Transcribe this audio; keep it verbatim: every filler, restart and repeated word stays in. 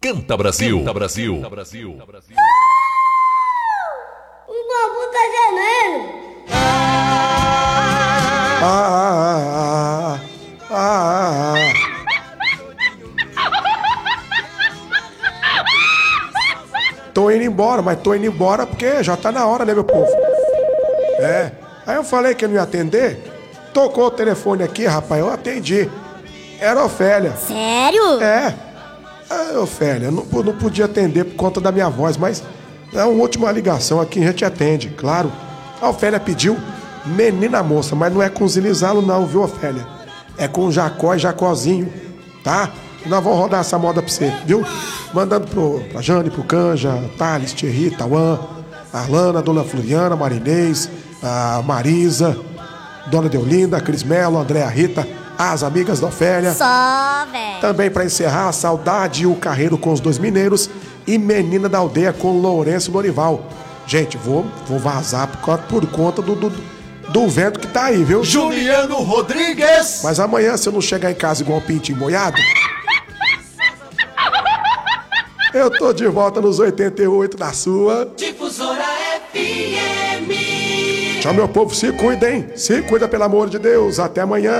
Canta Brasil. Canta Brasil. Canta Brasil. O bambu tá gemendo. Ah, ah, ah, ah, ah. Tô indo embora, mas tô indo embora porque já tá na hora, né, meu povo? É. Aí eu falei que eu não ia atender. Tocou o telefone aqui, rapaz, eu atendi. Era a Ofélia. Sério? É. Ah, Ofélia, eu não, não podia atender por conta da minha voz, mas é uma última ligação aqui, a gente atende, claro. A Ofélia pediu menina moça, mas não é com Zilizalo não, viu, Ofélia? É com Jacó e Jacózinho, tá? Nós vamos rodar essa moda pra você, viu? Mandando pro, pra Jane, pro Canja, Thales, Thierry, Tauan, Arlana, Dona Floriana, Marinês, a Marisa, Dona Deolinda, Cris Melo, Andréa Rita, as amigas da Ofélia. Só, velho. Também pra encerrar, a Saudade e o Carreiro com os dois mineiros e Menina da Aldeia com Lourenço Lorival. Gente, vou, vou vazar por conta, por conta do, do, do vento que tá aí, viu? Juliano Rodrigues. Mas amanhã, se eu não chegar em casa igual um pintinho molhado, eu tô de volta nos oitenta e oito da sua Difusora F M. Tchau, meu povo, se cuida, hein? Se cuida, pelo amor de Deus. Até amanhã.